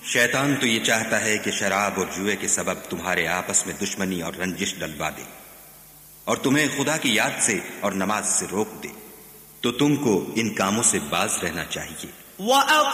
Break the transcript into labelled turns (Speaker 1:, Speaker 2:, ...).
Speaker 1: शैतान तो ये चाहता है कि शराब और जुए के सबब तुम्हारे आपस में दुश्मनी और रंजिश डलवा दे और तुम्हें खुदा की याद से और नमाज से रोक दे, तो तुमको इन कामों से बाज रहना चाहिए।